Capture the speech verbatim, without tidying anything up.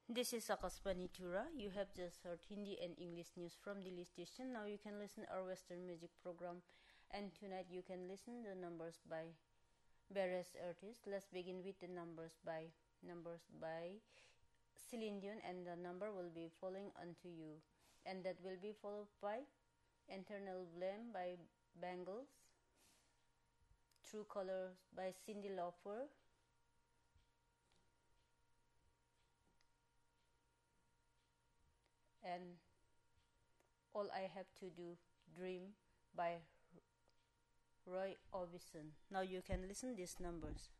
This is Akashvani Tura. You have just heard Hindi and English news from Delhi station. Now you can listen our Western music program, and tonight you can listen the numbers by various artists. Let's begin with the numbers by numbers by Celine Dion, and the number will be falling onto you, and that will be followed by Eternal Blame by Bangles, True Colors by Cyndi Lauper, and All I Have to Do, Dream by Roy Orbison. Now you can listen these numbers.